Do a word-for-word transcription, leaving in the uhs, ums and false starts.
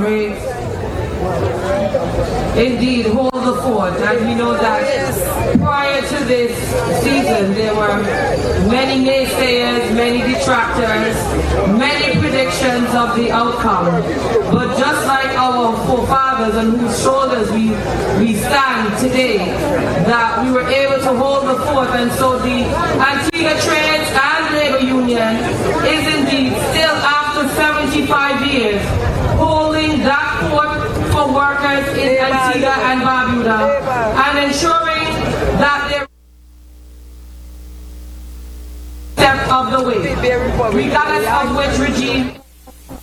comrades indeed hold the fort, and we know that prior to this season there were many naysayers, many detractors, many predictions of the outcome. But just like our forefathers on whose shoulders we, we stand today, that we were able to hold the fort, and so the Antigua Trades and Labor Union is indeed still, after seventy-five years, holding that fort for workers in Antigua and Barbuda, and ensuring that they're step of the way, regardless of which regime.